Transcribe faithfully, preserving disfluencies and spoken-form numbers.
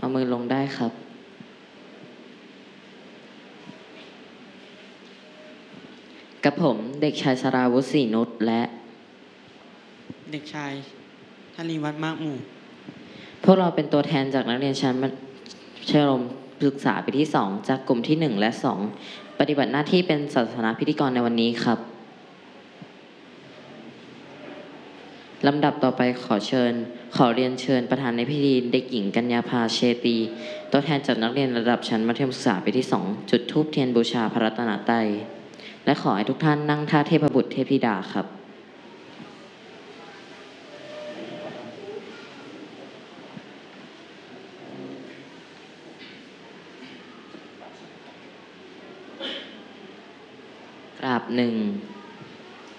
เอามือลงได้ครับกับผมเด็กชายสราวุฒิศรีนุชและเด็กชายธนีวัฒน์มากหมู่พวกเราเป็นตัวแทนจากนักเรียนชั้นมัธยมศึกษาปีที่สองจากกลุ่มที่หนึ่งและสองปฏิบัติหน้าที่เป็นศาสนาพิธีกรในวันนี้ครับลำดับต่อไปขอเชิญขอเรียนเชิญประธานในพิธีเด็กหญิงกัญญาภาเชตีตัวแทนจากนักเรียนระดับชั้นมัธยมศึกษาปีที่สองจุดธูปเทียนบูชาพระรัตนตรัยและขอให้ทุกท่านนั่งท่าเทพบุตรเทพธิดาครับกราบหนึ่ง